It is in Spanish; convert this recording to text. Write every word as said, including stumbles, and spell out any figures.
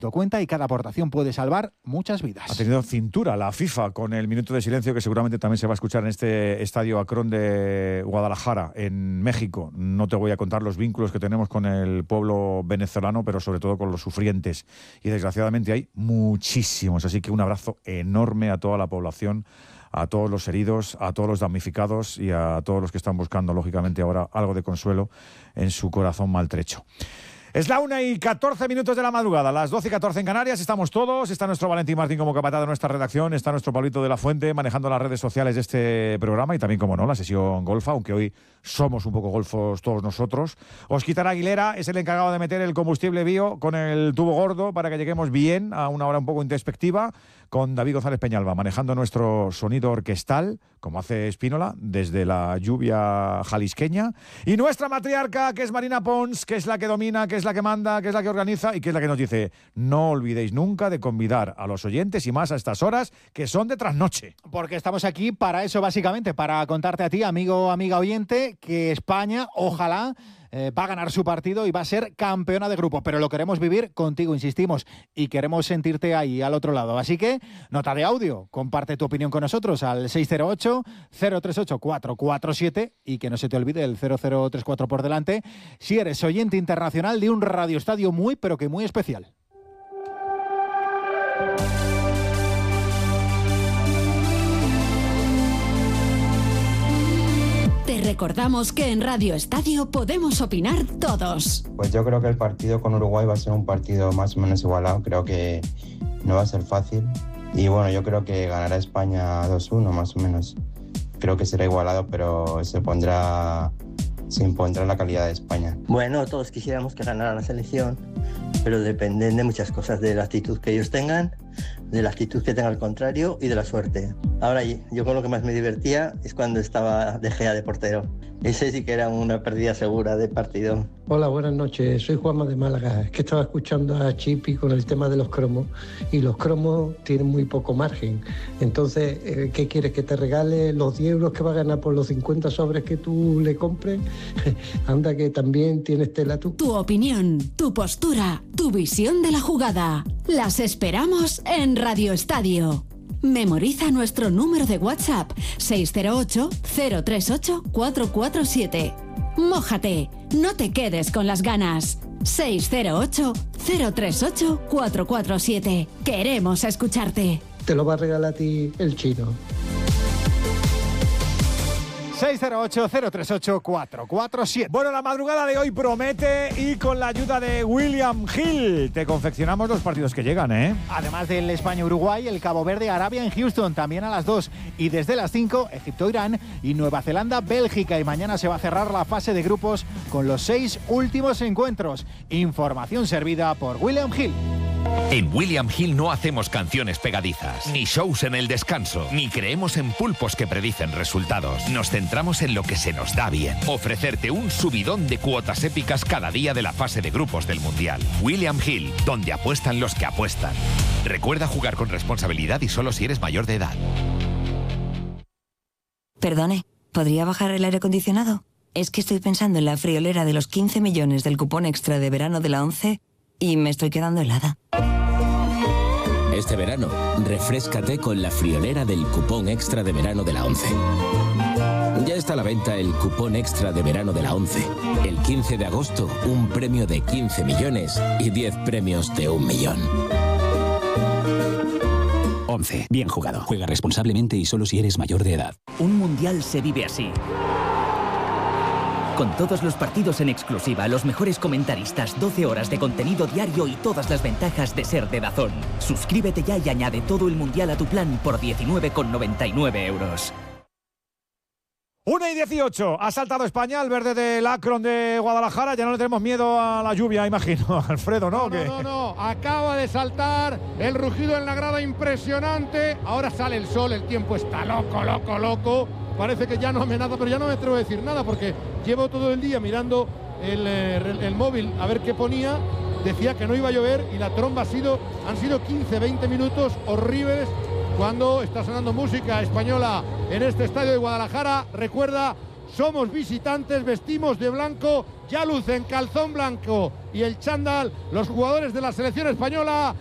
cuenta y cada aportación puede salvar muchas vidas. Ha tenido cintura la FIFA con el minuto de silencio que seguramente también se va a escuchar en este estadio Akron de Guadalajara, en México. No te voy a contar los vínculos que tenemos con el pueblo venezolano, pero sobre todo con los sufrientes. Y desgraciadamente hay muchísimos, así que un abrazo enorme a toda la población, a todos los heridos, a todos los damnificados y a todos los que están buscando, lógicamente, ahora algo de consuelo en su corazón maltrecho. Es la una y catorce minutos de la madrugada, las doce y catorce en Canarias, estamos todos, está nuestro Valentín Martín como capataz de nuestra redacción, está nuestro Pablito de la Fuente manejando las redes sociales de este programa y también, como no, la sesión golfa, aunque hoy somos un poco golfos todos nosotros. Osquitar Aguilera es el encargado de meter el combustible bio con el tubo gordo para que lleguemos bien a una hora un poco introspectiva, con David González Peñalba manejando nuestro sonido orquestal, como hace Espínola, desde la lluvia jalisqueña, y nuestra matriarca, que es Marina Pons, que es la que domina, que es la que manda, que es la que organiza y que es la que nos dice: no olvidéis nunca de convidar a los oyentes y más a estas horas que son de trasnoche. Porque estamos aquí para eso, básicamente, para contarte a ti, amigo, amiga oyente, que España, ojalá, Eh, va a ganar su partido y va a ser campeona de grupo, pero lo queremos vivir contigo, insistimos, y queremos sentirte ahí al otro lado. Así que, nota de audio, comparte tu opinión con nosotros al seis cero ocho, cero tres ocho, cuatro cuatro siete y que no se te olvide el cero cero tres cuatro por delante si eres oyente internacional de un radioestadio muy, pero que muy especial. Te recordamos que en Radio Estadio podemos opinar todos. Pues yo creo que el partido con Uruguay va a ser un partido más o menos igualado. Creo que no va a ser fácil. Y bueno, yo creo que ganará España dos uno más o menos. Creo que será igualado, pero se pondrá, se impondrá la calidad de España. Bueno, todos quisiéramos que ganara la selección, pero dependen de muchas cosas, de la actitud que ellos tengan, de la actitud que tenga el contrario y de la suerte. Ahora, yo con lo que más me divertía es cuando estaba De Gea de portero. Ese sí que era una pérdida segura de partido. Hola, buenas noches. Soy Juanma de Málaga. Es que estaba escuchando a Chipi con el tema de los cromos y los cromos tienen muy poco margen. Entonces, ¿qué quieres? ¿Que te regale los diez euros que va a ganar por los cincuenta sobres que tú le compres? Anda, que también tienes tela tú. Tu opinión, tu postura, tu visión de la jugada. Las esperamos en Radio Estadio. Memoriza nuestro número de WhatsApp seis cero ocho, cero tres ocho, cuatro cuatro siete. Mójate, no te quedes con las ganas. seis cero ocho, cero tres ocho, cuatro cuatro siete. Queremos escucharte. Te lo va a regalar a ti el chino. seis cero ocho, cero tres ocho, cuatro cuatro siete. Bueno, la madrugada de hoy promete y con la ayuda de William Hill te confeccionamos los partidos que llegan, ¿eh? Además del España-Uruguay, el Cabo Verde-Arabia en Houston, también a las dos. Y desde las cinco, Egipto-Irán y Nueva Zelanda-Bélgica. Y mañana se va a cerrar la fase de grupos con los seis últimos encuentros. Información servida por William Hill. En William Hill no hacemos canciones pegadizas, ni shows en el descanso, ni creemos en pulpos que predicen resultados. Nos centramos en lo que se nos da bien. Ofrecerte un subidón de cuotas épicas cada día de la fase de grupos del Mundial. William Hill, donde apuestan los que apuestan. Recuerda jugar con responsabilidad y solo si eres mayor de edad. Perdone, ¿podría bajar el aire acondicionado? Es que estoy pensando en la friolera de los quince millones del cupón extra de verano de la ONCE y me estoy quedando helada. Este verano, refréscate con la friolera del cupón extra de verano de la ONCE. Ya está a la venta el cupón extra de verano de la ONCE. El quince de agosto, un premio de quince millones y diez premios de un millón. ONCE. Bien jugado. Juega responsablemente y solo si eres mayor de edad. Un mundial se vive así. Con todos los partidos en exclusiva, los mejores comentaristas, doce horas de contenido diario y todas las ventajas de ser de DAZN. Suscríbete ya y añade todo el mundial a tu plan por diecinueve con noventa y nueve euros. una y dieciocho, ha saltado España, el verde del Akron de Guadalajara. Ya no le tenemos miedo a la lluvia, imagino, Alfredo, ¿no? No, no, no, no, acaba de saltar el rugido en la grada impresionante. Ahora sale el sol, el tiempo está loco, loco, loco. Parece que ya no amenaza, pero ya no me atrevo a decir nada porque llevo todo el día mirando el, el, el móvil a ver qué ponía. Decía que no iba a llover y la tromba ha sido, han sido quince, veinte minutos horribles cuando está sonando música española en este estadio de Guadalajara. Recuerda, somos visitantes, vestimos de blanco, ya lucen calzón blanco y el chándal los jugadores de la selección española.